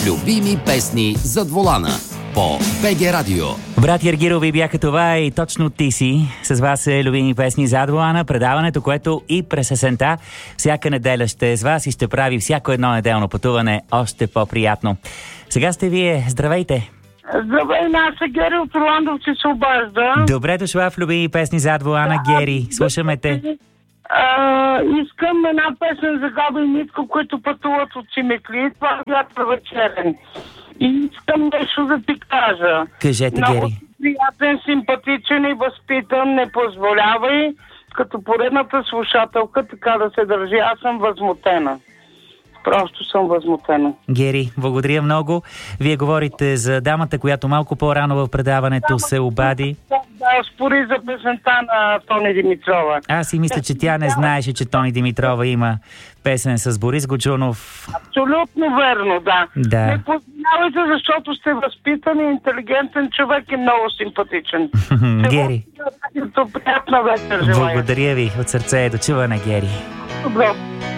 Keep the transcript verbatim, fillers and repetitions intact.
Любими песни зад волана по БГ Радио. Брат Ергирови бяха това и точно ти си. С вас е Любими песни зад волана, предаването, което и през есента всяка неделя ще е с вас и ще прави всяко едно неделно пътуване още по-приятно. Сега сте вие. Здравейте! Здравей, аз е Гери от Орландовци се обажда. Добре дошла в Любими песни зад волана, да, Гери. Слушаме те. А, искам една песен за Габи и Митко, които пътуват от Симитли. Това е вятър вечерен. И искам нещо да ти кажа. Кажете, много Гери. Приятен, симпатичен и възпитан, не позволявай като поредната слушателка така да се държи. Аз съм възмутена. Просто съм възмутена. Гери, благодаря много. Вие говорите за дамата, която малко по-рано в предаването да, се обади. Да, да, спори за песента на Тони Димитрова. Аз си мисля, че тя не знаеше, че Тони Димитрова има песен с Борис Годжунов. Абсолютно верно, да. да. Не познавайте, защото сте възпитан и интелигентен човек и много симпатичен. Гери. Приятна вечер желая. Благодаря ви от сърце. До чуване, Гери. Добро.